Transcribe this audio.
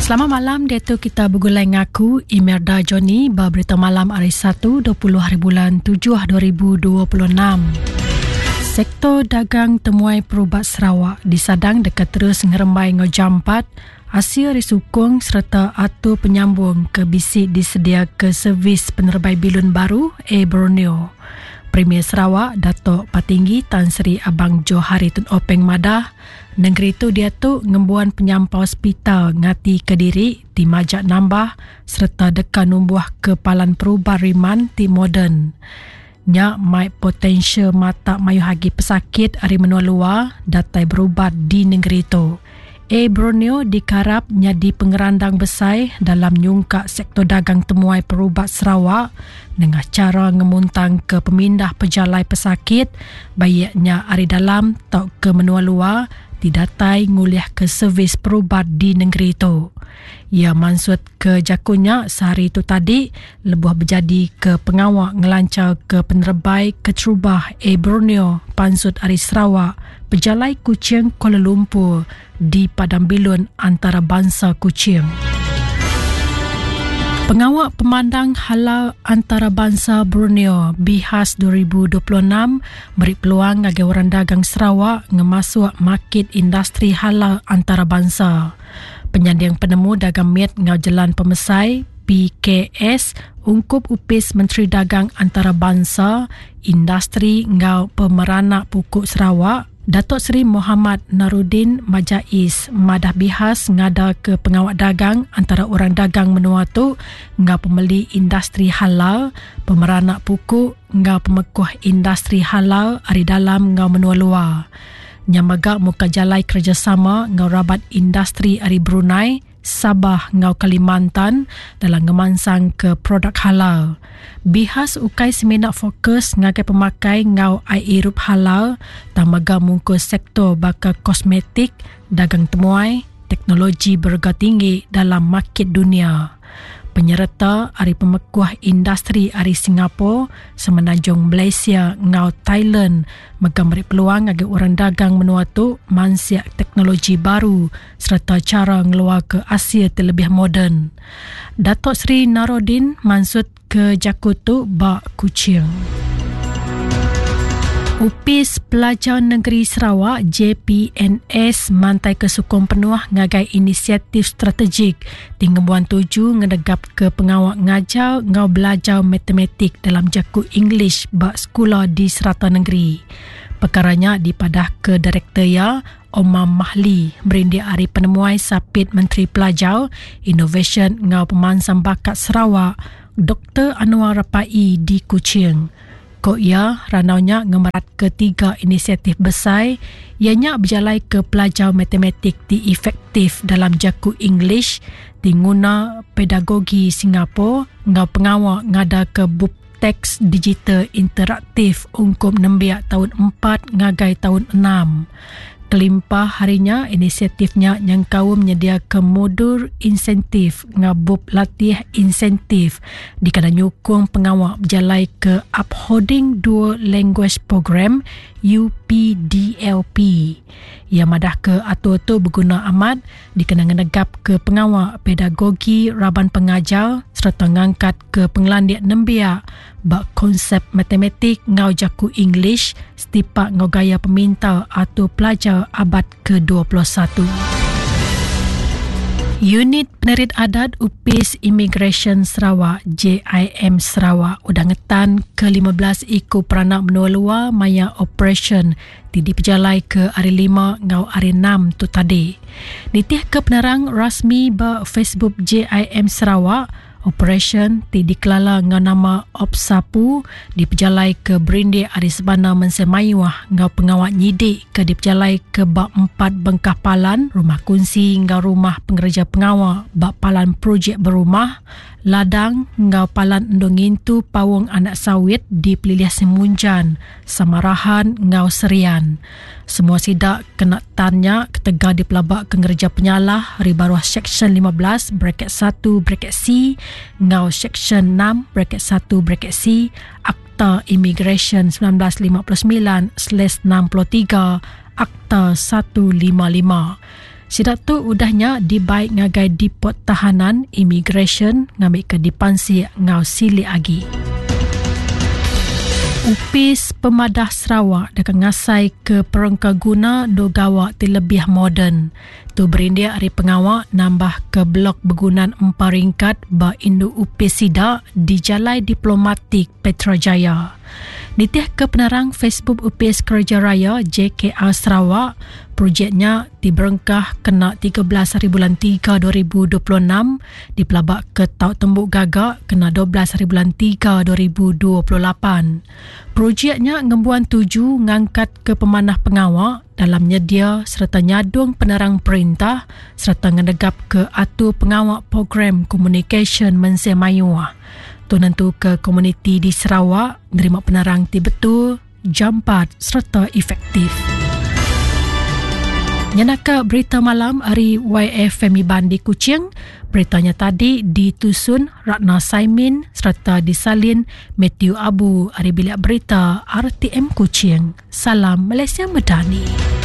Selamat malam, Dato' kita bergulai ngaku Imelda Johnny berberita malam hari 1, 20 hari bulan 7, 2026. Sektor dagang temuai perubat Sarawak disadang dekat terus ngerembai ngau jam 4, Asia risukung serta atur penyambung ke bisik disedia ke servis penerbai bilun baru Borneo. Premier Sarawak, Dato' Patinggi Tan Sri Abang Johari Tun Openg Madah, negeri itu dia tu ngembuan penyampau hospital ngati Kediri di Majak Nambah serta dekat numbuh kepalan perubat riman di moden. Nya mai potensial mata mayu hagi pesakit hari menua luar datai berubat di negeri itu. Borneo dikarap nyadi pengerandang besar dalam nyungkak sektor dagang temuai perubat Sarawak dengan cara ngemuntang ke pemindah pejalai pesakit bayaknya hari dalam atau ke menua luar didatai nguliah ke servis perubat di negeri itu. Ia maksud ke jakunya sehari itu tadi lebuh berjadi ke pengawak ngelancar ke penerbai keterubah Borneo pansut hari Sarawak pejalai Kuching Kuala Lumpur di Padang Bilun antarabangsa Kuching. Pengawak pemandang halal antarabangsa Borneo BIHAS 2026 beri peluang bagi orang dagang Sarawak ngemasuk market industri halal antarabangsa. Penyandang penemu dagang miat ngau jalan pemesai PKS ungkup upis Menteri Dagang Antarabangsa Industri ngau pemeranak pukuk Sarawak Datuk Seri Muhammad Narudin Majais Madah BIHAS ngada ke pengawak dagang antara orang dagang menua tu ngau pembeli industri halal, pemeranak pukuk ngau pemekuh industri halal hari dalam ngau menua luar. Nyamaga muka jalai kerjasama ngau rabat industri hari Brunei, Sabah ngau Kalimantan dalam ngemansang ke produk halal. BIHAS ukai seminar fokus ngagai pemakai ngau air irup halal tamaga mungkus sektor bakal kosmetik, dagang temuai, teknologi berharga tinggi dalam market dunia. Penyerta hari pemekuah industri hari Singapura, semenanjung Malaysia ngau Thailand memberi peluang bagi orang dagang menua tu mansiak teknologi baru serta cara ngeluar ke Asia terlebih moden. Datuk Seri Narudin maksud ke Jakutu Bak Kuching. Upis Pelajar Negeri Sarawak JPNS mantai ke sukong penuh ngagai inisiatif strategik tinggembuan tuju ngedegap ke pengawak ngajar ngau belajar matematik dalam jaku English bak sekolah di serata negeri. Perkaranya dipadah ke Direktur Ya Omar Mahli berindia hari penemuai sapit Menteri Pelajar Innovation ngau pemansam bakat Sarawak Dr. Anwar Rapai di Kuching. Kok ia ranaunya ngemerat ketiga inisiatif besar ianya berjalai ke pelajar matematik di efektif dalam jaku English di guna pedagogi Singapura ngau pengawak ngada ke bub teks digital interaktif ungkup nembiak tahun 4 ngagai tahun 6. Kelimpah harinya inisiatifnya yang kau menyedia ke modul insentif ngabub latih insentif di kana nyukung pengawak berjalai ke upholding dual language program UPDLP. Ia madah ke atur tu berguna amat dikena ngenegap ke pengawak pedagogi raban pengajar serta ngangkat ke penglandiak nembiak bak konsep matematik ngau jaku English setipak ngau gaya peminta atau pelajar abad ke-21. Unit Penerit Adat Upis Immigration Sarawak JIM Sarawak udah ngetan ke-15 ikut peranak menua luar maya operation di pejalai ke hari 5 ngau hari 6 tu tadi. Nitih ke penerang rasmi ba Facebook JIM Sarawak operation dikelala ngau nama Opsapu di pejalai ke Berindi hari sebana mensemayuah ngau pengawak nyidik ke di pejalai ke bak 4 bengkah palan rumah kunci ngau rumah pengerja pengawak bak palan projek berumah ladang ngau palan endongintu pawong anak sawit di Peliliah Semunjan Samarahan ngau Serian. Semua sidak kena tanya ketega di pelabak kengerja penyalah ribaruah Seksyen 15 bracket 1 bracket C ngau Seksyen 6 bracket 1 bracket C Akta Immigration 1959/63 Akta 155. Sidak tu udahnya dibaik ngagai dipot tahanan immigration ngambil ke dipansi ngau silik agi. Upis Pemadah Sarawak dekat ngasai ke perangka guna do gawak lebih moden. Tu berindia hari pengawak nambah ke blok bergunaan 4 ringkat ba Indo Upis Sidak di Jalai Diplomatik Petrajaya. Ditih ke penerang Facebook Upis Kerja Raya JKR Sarawak, projeknya diberengkah kena 13 hari bulan 3 2026, dipelabak ke Taut Tembuk Gagak kena 12 hari bulan 3 2028. Projeknya ngembuan tuju ngangkat ke pemanah pengawak dalam nyedia serta nyadung penerang perintah serta ngedegap ke atu pengawak program communication Mense Mayuah. Tu nentu ke komuniti di Sarawak nerima penerang ti betul, jampat serta efektif. Nyanaka berita malam hari YFM Iban di Kuching. Beritanya tadi ditusun Ratna Saimin serta disalin Matthew Abu hari bilik berita RTM Kuching. Salam Malaysia Medani.